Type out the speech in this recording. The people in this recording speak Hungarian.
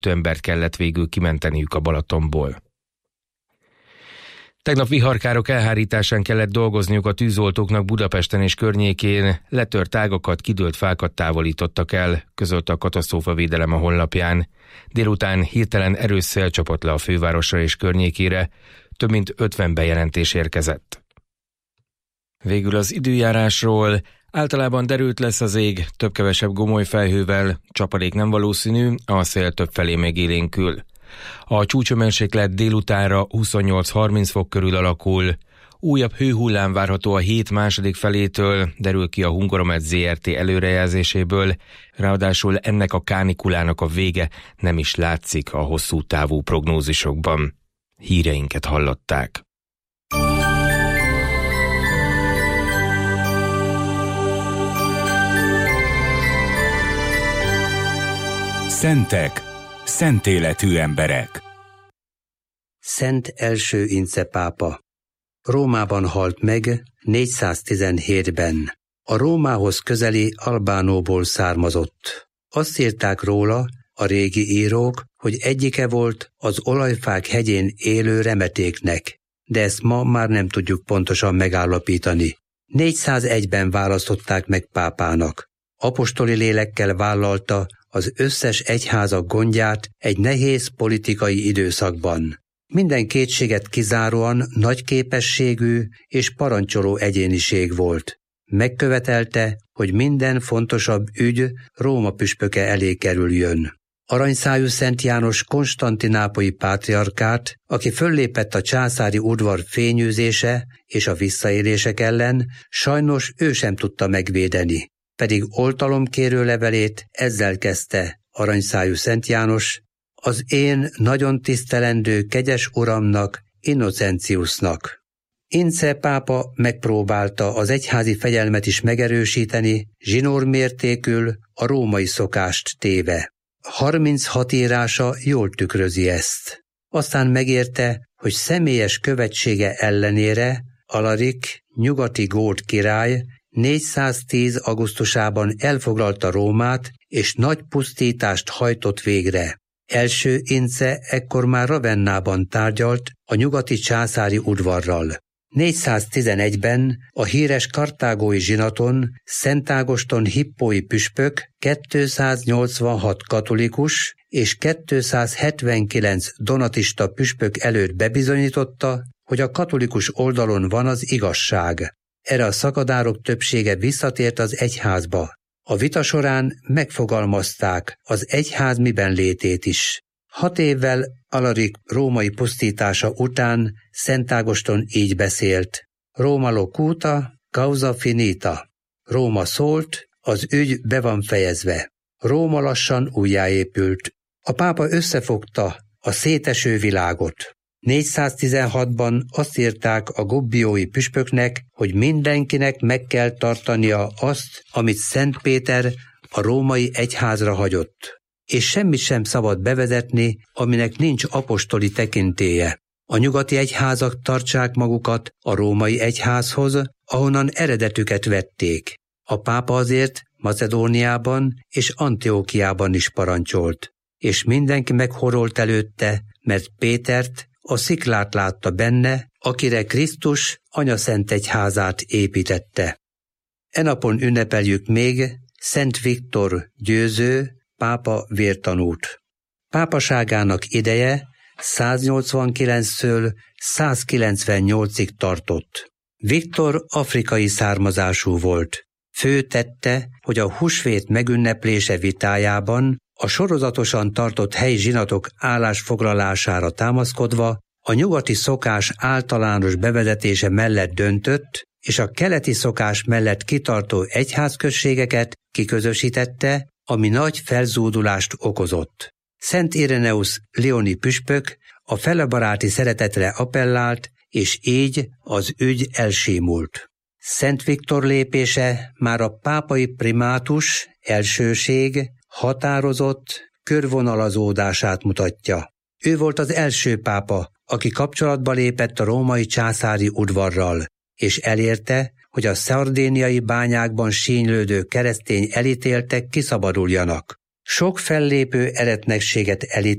embert kellett végül kimenteniük a Balatonból. Tegnap viharkárok elhárításán kellett dolgozniuk a tűzoltóknak Budapesten és környékén, letört ágakat, kidőlt fákat távolítottak el, közölte a katasztrófavédelem a honlapján. Délután hirtelen erős szél csapott le a fővárosra és környékére, több mint 50 bejelentés érkezett. Végül az időjárásról. Általában derült lesz az ég, több-kevesebb gomoly felhővel, csapadék nem valószínű, a szél többfelé még élénkül. A csúcshőmérséklet délutánra 28-30 fok körül alakul. Újabb hőhullám várható a hét második felétől, derül ki a Hungaromet Zrt. Előrejelzéséből, ráadásul ennek a kánikulának a vége nem is látszik a hosszú távú prognózisokban. Híreinket hallották. Szentek, szent életű emberek. Szent első Ince pápa. Rómában halt meg 417-ben. A Rómához közeli Albánóból származott. Azt írták róla a régi írók, hogy egyike volt az olajfák hegyén élő remetéknek, de ezt ma már nem tudjuk pontosan megállapítani. 401-ben választották meg pápának. Apostoli lélekkel vállalta az összes egyházak gondját egy nehéz politikai időszakban. Minden kétséget kizáróan nagy képességű és parancsoló egyéniség volt. Megkövetelte, hogy minden fontosabb ügy Róma püspöke elé kerüljön. Aranyszájú Szent János konstantinápolyi pátriarkát, aki föllépett a császári udvar fényűzése és a visszaélések ellen, sajnos ő sem tudta megvédeni. Pedig oltalomkérő levelét ezzel kezdte Aranyszájú Szent János: az én nagyon tisztelendő kegyes uramnak, Innocentiusnak. Ince pápa megpróbálta az egyházi fegyelmet is megerősíteni, zsinórmértékül a római szokást téve. 36 írása jól tükrözi ezt. Aztán megérte, hogy személyes követsége ellenére Alarik, nyugati gót király 410. augusztusában elfoglalta Rómát, és nagy pusztítást hajtott végre. Első Ince ekkor már Ravennában tárgyalt a nyugati császári udvarral. 411-ben a híres kartágói zsinaton Szent Ágoston hippói püspök 286 katolikus és 279 donatista püspök előtt bebizonyította, hogy a katolikus oldalon van az igazság. Erre a szakadárok többsége visszatért az egyházba. A vita során megfogalmazták az egyház miben létét is. 6 évvel Alarik római pusztítása után Szent Ágoston így beszélt: Roma locuta, causa finita. Róma szólt, az ügy be van fejezve. Róma lassan újjáépült. A pápa összefogta a széteső világot. 416-ban azt írták a gobbiói püspöknek, hogy mindenkinek meg kell tartania azt, amit Szent Péter a római egyházra hagyott. És semmit sem szabad bevezetni, aminek nincs apostoli tekintélye. A nyugati egyházak tartsák magukat a római egyházhoz, ahonnan eredetüket vették. A pápa azért Macedóniában és Antiókiában is parancsolt, és mindenki meghorolt előtte, mert Pétert, a sziklát látta benne, akire Krisztus anyaszent egyházát építette. E napon ünnepeljük még Szent Viktor győző, pápa vértanút. Pápaságának ideje 189-től 198-ig tartott. Viktor afrikai származású volt. Fő tette, hogy a húsvét megünneplése vitájában a sorozatosan tartott helyi zsinatok állásfoglalására támaszkodva a nyugati szokás általános bevezetése mellett döntött, és a keleti szokás mellett kitartó egyházközségeket kiközösítette, ami nagy felzúdulást okozott. Szent Ireneus leoni püspök a felebaráti szeretetre appellált, és így az ügy elsimult. Szent Viktor lépése már a pápai primátus, elsőség, határozott körvonalazódását mutatja. Ő volt az első pápa, aki kapcsolatba lépett a római császári udvarral, és elérte, hogy a szardéniai bányákban sínylődő keresztény elítéltek kiszabaduljanak. Sok fellépő eretnekséget